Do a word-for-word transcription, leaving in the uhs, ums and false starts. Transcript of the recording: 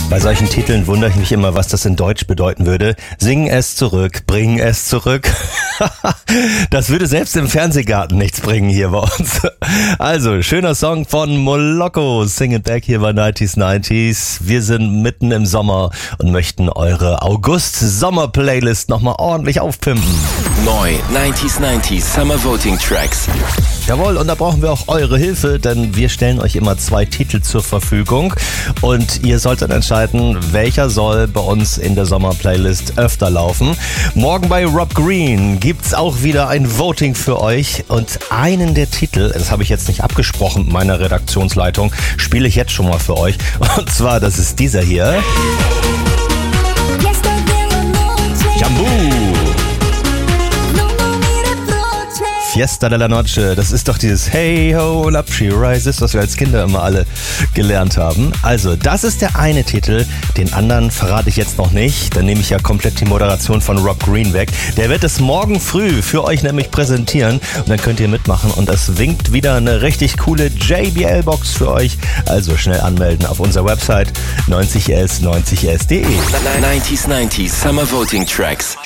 Bei solchen Titeln wundere ich mich immer, was das in Deutsch bedeuten würde. Sing es zurück, bring es zurück. Das würde selbst im Fernsehgarten nichts bringen hier bei uns. Also, schöner Song von Moloko. Sing it back hier bei neunzig neunzig. Wir sind mitten im Sommer und möchten eure August-Sommer-Playlist nochmal ordentlich aufpimpen. Neu neunzig neunzig Summer Voting Tracks. Jawohl, und da brauchen wir auch eure Hilfe, denn wir stellen euch immer zwei Titel zur Verfügung und ihr sollt dann entscheiden, welcher soll bei uns in der Sommer-Playlist öfter laufen. Morgen bei Rob Green gibt's auch wieder ein Voting für euch und einen der Titel, das habe ich jetzt nicht abgesprochen mit meiner Redaktionsleitung, spiele ich jetzt schon mal für euch. Und zwar, das ist dieser hier. Jambu. Fiesta de la Noche, das ist doch dieses Hey ho, up she rises, was wir als Kinder immer alle gelernt haben. Also, das ist der eine Titel, den anderen verrate ich jetzt noch nicht, dann nehme ich ja komplett die Moderation von Rob Green weg. Der wird es morgen früh für euch nämlich präsentieren und dann könnt ihr mitmachen und es winkt wieder eine richtig coole J B L-Box für euch. Also schnell anmelden auf unserer Website neunzig s neunzig s punkt de. neunzig neunzig Summer Voting Tracks.